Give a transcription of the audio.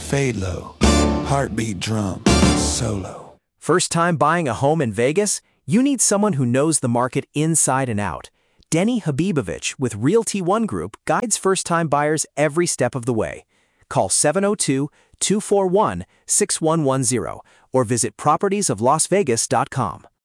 fade low, heartbeat drum, solo. First time buying a home in Vegas? You need someone who knows the market inside and out. Denny Habibovich with Realty One Group guides first-time buyers every step of the way. Call 702-241-6110 or visit propertiesoflasvegas.com.